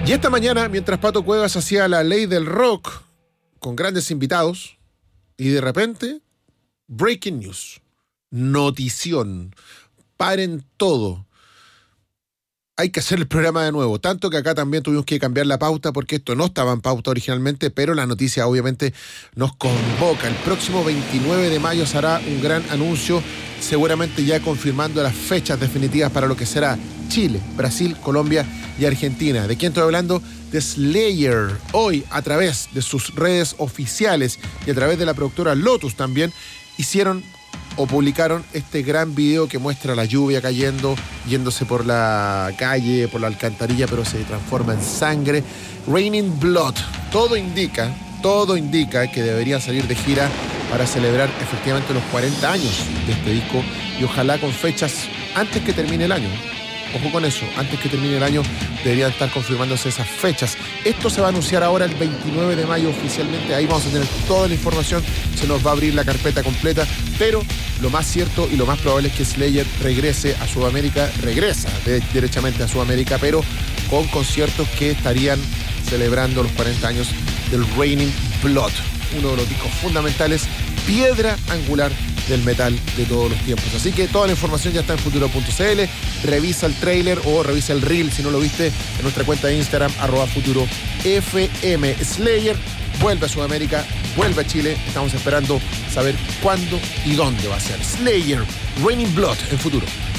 Y esta mañana, mientras Pato Cuevas hacía la ley del rock con grandes invitados, y de repente, breaking news, notición, paren todo. Hay que hacer el programa de nuevo, tanto que acá también tuvimos que cambiar la pauta porque esto no estaba en pauta originalmente, pero la noticia obviamente nos convoca. El próximo 29 de mayo se hará un gran anuncio, seguramente ya confirmando las fechas definitivas para lo que será Chile, Brasil, Colombia y Argentina. ¿De quién estoy hablando? De Slayer. Hoy, a través de sus redes oficiales y a través de la productora Lotus también, hicieron o publicaron este gran video que muestra la lluvia cayendo, yéndose por la calle, por la alcantarilla, pero se transforma en sangre. Raining Blood. Todo indica que deberían salir de gira para celebrar efectivamente los 40 años de este disco y ojalá con fechas antes que termine el año. Ojo con eso, antes que termine el año deberían estar confirmándose esas fechas. Esto se va a anunciar ahora el 29 de mayo oficialmente, ahí vamos a tener toda la información, se nos va a abrir la carpeta completa, pero lo más cierto y lo más probable es que Slayer regresa derechamente a Sudamérica, pero con conciertos que estarían celebrando los 40 años del Raining Blood, uno de los discos fundamentales, piedra angular del metal de todos los tiempos. Así que toda la información ya está en futuro.cl. Revisa el tráiler o revisa el reel si no lo viste en nuestra cuenta de Instagram @FuturoFM. Slayer vuelve a Sudamérica, vuelve a Chile. Estamos esperando saber cuándo y dónde va a ser. Slayer, Raining Blood en Futuro.